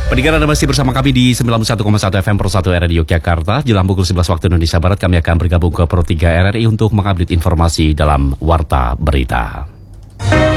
Pendengar, Anda masih bersama kami di 91,1 FM Pro 1 RRI Yogyakarta. Jelang pukul 11 waktu Indonesia Barat, kami akan bergabung ke Pro 3 RRI untuk mengupdate informasi dalam Warta Berita.